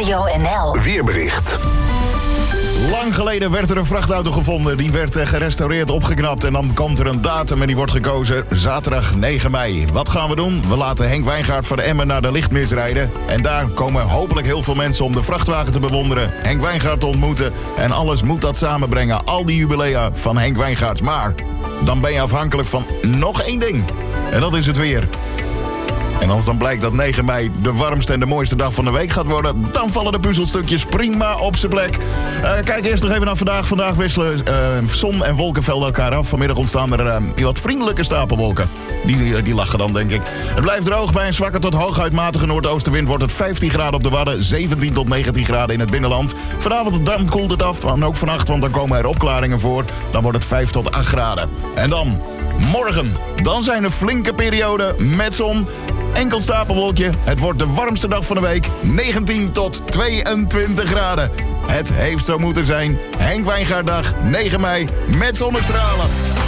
Radio NL. Weerbericht. Lang geleden werd er een vrachtauto gevonden. Die werd gerestaureerd, opgeknapt. En dan komt er een datum en die wordt gekozen. Zaterdag 9 mei. Wat gaan we doen? We laten Henk Wijngaard van Emmen naar de lichtmis rijden. En daar komen hopelijk heel veel mensen om de vrachtwagen te bewonderen. Henk Wijngaard te ontmoeten. En alles moet dat samenbrengen. Al die jubilea van Henk Wijngaard. Maar dan ben je afhankelijk van nog één ding. En dat is het weer. En als dan blijkt dat 9 mei de warmste en de mooiste dag van de week gaat worden, dan vallen de puzzelstukjes prima op zijn plek. Kijk eerst nog even naar vandaag. Vandaag wisselen zon en wolkenvelden elkaar af. Vanmiddag ontstaan er wat vriendelijke stapelwolken. Die lachen dan, denk ik. Het blijft droog. Bij een zwakke tot hooguit matige noordoostenwind wordt het 15 graden op de Wadden, 17 tot 19 graden in het binnenland. Vanavond dan koelt het af, en ook vannacht, want dan komen er opklaringen voor. Dan wordt het 5 tot 8 graden. En dan, morgen, dan zijn er flinke perioden met zon. Enkel stapelwolkje. Het wordt de warmste dag van de week. 19 tot 22 graden. Het heeft zo moeten zijn. Henk Wijngaarddag, 9 mei, met zonnestralen.